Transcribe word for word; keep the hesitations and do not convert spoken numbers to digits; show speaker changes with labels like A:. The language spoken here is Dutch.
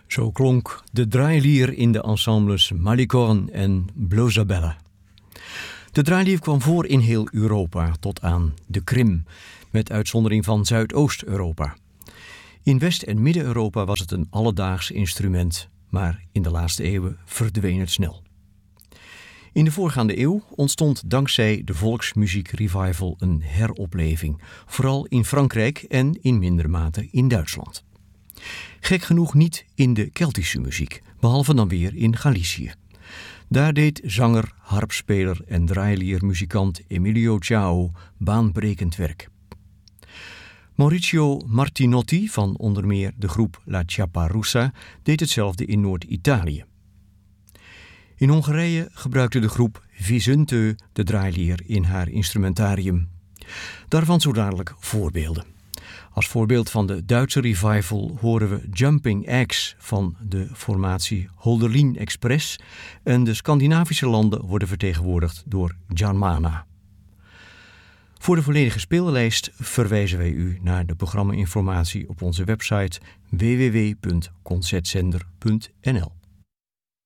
A: Zo klonk de draailier in de ensembles Malicorne en Blosabella. De draailier kwam voor in heel Europa tot aan de Krim, met uitzondering van Zuidoost-Europa. In West- en Midden-Europa was het een alledaags instrument, maar in de laatste eeuwen verdween het snel. In de voorgaande eeuw ontstond dankzij de volksmuziek-revival een heropleving, vooral in Frankrijk en in mindere mate in Duitsland. Gek genoeg niet in de Keltische muziek, behalve dan weer in Galicië. Daar deed zanger, harpspeler en draailiermuzikant Emilio Ciao baanbrekend werk. Maurizio Martinotti van onder meer de groep La Ciapparussa deed hetzelfde in Noord-Italië. In Hongarije gebruikte de groep Visöntő de draailier in haar instrumentarium. Daarvan zo dadelijk voorbeelden. Als voorbeeld van de Duitse revival horen we Jumping Eggs van de formatie Holderlin Express en de Scandinavische landen worden vertegenwoordigd door Jarmana. Voor de volledige speellijst verwijzen wij u naar de programma-informatie op onze website w w w punt concertzender punt n l.